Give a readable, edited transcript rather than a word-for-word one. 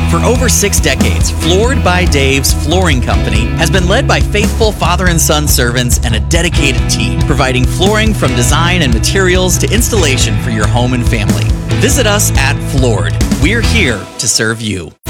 For over 6 decades, Floored by Dave's Flooring Company has been led by faithful father and son servants and a dedicated team, providing flooring from design and materials to installation for your home and family. Visit us at Floored. We're here to serve you.